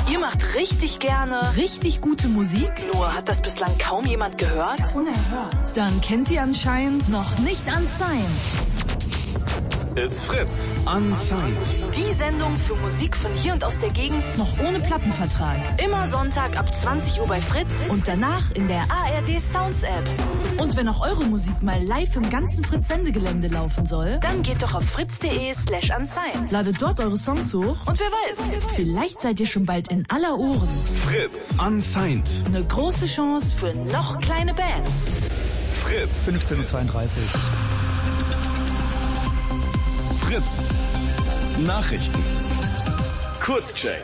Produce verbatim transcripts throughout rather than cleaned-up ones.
Ihr macht richtig gerne richtig gute Musik? Nur hat das bislang kaum jemand gehört? Das ist ja unerhört. Dann kennt ihr anscheinend noch nicht Unsigned. It's Fritz. Unsigned. Die Sendung für Musik von hier und aus der Gegend. Noch ohne Plattenvertrag. Immer Sonntag ab zwanzig Uhr bei Fritz. Und danach in der A R D Sounds App. Und wenn auch eure Musik mal live im ganzen Fritz-Sendegelände laufen soll, dann geht doch auf fritz.de slash unsigned. Ladet dort eure Songs hoch. Und wer weiß, vielleicht seid ihr schon bald in aller Ohren. Fritz. Unsigned. Eine große Chance für noch kleine Bands. Fritz. fünfzehn Uhr zweiunddreißig. Fritz. Nachrichten. Kurzcheck.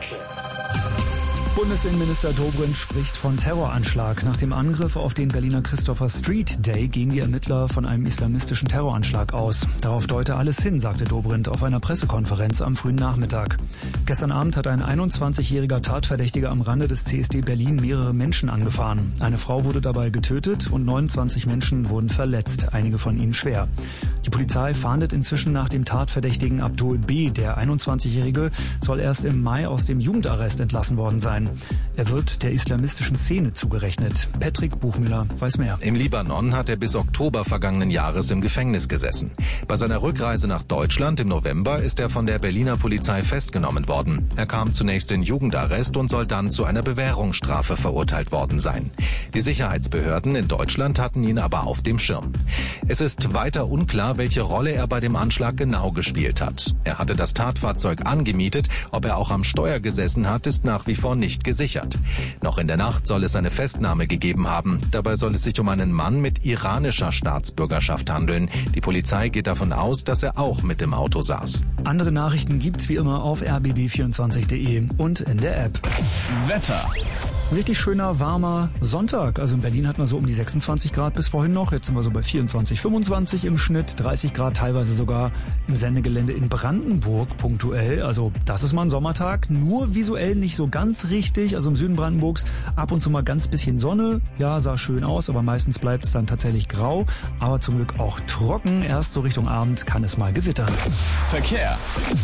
Bundesinnenminister Dobrindt spricht von Terroranschlag. Nach dem Angriff auf den Berliner Christopher Street Day gehen die Ermittler von einem islamistischen Terroranschlag aus. Darauf deute alles hin, sagte Dobrindt auf einer Pressekonferenz am frühen Nachmittag. Gestern Abend hat ein einundzwanzigjähriger Tatverdächtiger am Rande des C S D Berlin mehrere Menschen angefahren. Eine Frau wurde dabei getötet und neunundzwanzig Menschen wurden verletzt, einige von ihnen schwer. Die Polizei fahndet inzwischen nach dem Tatverdächtigen Abdul B. Der einundzwanzigjährige soll erst im Mai aus dem Jugendarrest entlassen worden sein. Er wird der islamistischen Szene zugerechnet. Patrick Buchmüller weiß mehr. Im Libanon hat er bis Oktober vergangenen Jahres im Gefängnis gesessen. Bei seiner Rückreise nach Deutschland im November ist er von der Berliner Polizei festgenommen worden. Er kam zunächst in Jugendarrest und soll dann zu einer Bewährungsstrafe verurteilt worden sein. Die Sicherheitsbehörden in Deutschland hatten ihn aber auf dem Schirm. Es ist weiter unklar, welche Rolle er bei dem Anschlag genau gespielt hat. Er hatte das Tatfahrzeug angemietet. Ob er auch am Steuer gesessen hat, ist nach wie vor nicht gesichert. Noch in der Nacht soll es eine Festnahme gegeben haben. Dabei soll es sich um einen Mann mit iranischer Staatsbürgerschaft handeln. Die Polizei geht davon aus, dass er auch mit dem Auto saß. Andere Nachrichten gibt's wie immer auf r b b vierundzwanzig punkt d e und in der App. Wetter. Ein richtig schöner, warmer Sonntag. Also in Berlin hatten wir so um die sechsundzwanzig Grad bis vorhin noch. Jetzt sind wir so bei vierundzwanzig, fünfundzwanzig im Schnitt. dreißig Grad teilweise sogar im Sendegelände in Brandenburg punktuell. Also das ist mal ein Sommertag. Nur visuell nicht so ganz richtig. Also im Süden Brandenburgs ab und zu mal ganz bisschen Sonne. Ja, sah schön aus, aber meistens bleibt es dann tatsächlich grau. Aber zum Glück auch trocken. Erst so Richtung Abend kann es mal gewittern. Verkehr.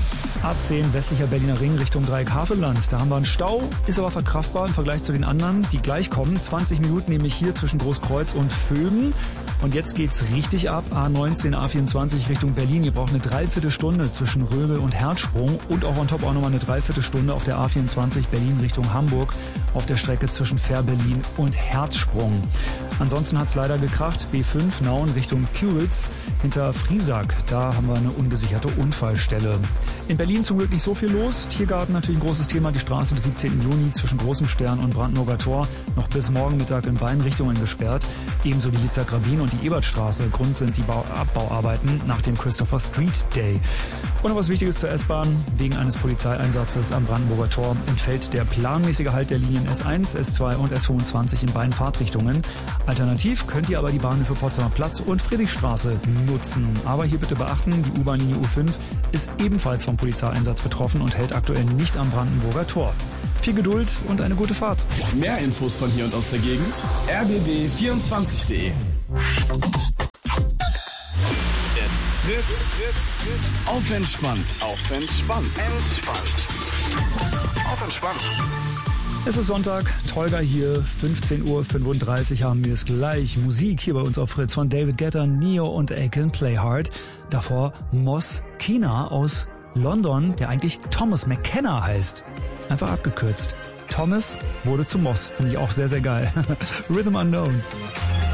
A zehn, westlicher Berliner Ring Richtung Dreieck-Havelland. Da haben wir einen Stau, ist aber verkraftbar im Vergleich zu den anderen, die gleich kommen. zwanzig Minuten nämlich hier zwischen Großkreuz und Vögen. Und jetzt geht's richtig ab. A neunzehn, A vierundzwanzig Richtung Berlin. Ihr braucht eine Dreiviertelstunde zwischen Röbel und Herzsprung. Und auch on top auch nochmal eine Dreiviertelstunde auf der A vierundzwanzig Berlin Richtung Hamburg auf der Strecke zwischen Fährberlin und Herzsprung. Ansonsten hat's leider gekracht. B fünf Nauen Richtung Küritz hinter Friesack. Da haben wir eine ungesicherte Unfallstelle. In Berlin zum Glück nicht so viel los. Tiergarten natürlich ein großes Thema. Die Straße bis siebzehnten Juni zwischen Großem Stern und Brandenburger Tor noch bis morgen Mittag in beiden Richtungen gesperrt. Ebenso die Yitzhak Rabin und die Ebertstraße. Grund sind die Bau- Abbauarbeiten nach dem Christopher Street Day. Und noch was Wichtiges zur S-Bahn. Wegen eines Polizeieinsatzes am Brandenburger Tor entfällt der planmäßige Halt der Linien S eins, S zwei und S fünfundzwanzig in beiden Fahrtrichtungen. Alternativ könnt ihr aber die Bahnhöfe Potsdamer Platz und Friedrichstraße nutzen. Aber hier bitte beachten, die U-Bahn-Linie U fünf ist ebenfalls vom Polizeieinsatz betroffen und hält aktuell nicht am Brandenburger Tor. Viel Geduld und eine gute Fahrt. Mehr Infos von hier und aus der Gegend. r b b vierundzwanzig punkt d e. It's Fritz. Auf entspannt. Auf entspannt. Entspannt. Auf entspannt. Es ist Sonntag, Tolga hier, fünfzehn Uhr fünfunddreißig haben wir es gleich. Musik hier bei uns auf Fritz von David Guetta, Neo und Aiken Play Hard. Davor Moss Kina aus London, der eigentlich Thomas McKenna heißt. Einfach abgekürzt. Thomas wurde zu Moss. Finde ich auch sehr, sehr geil. Rhythm Unknown.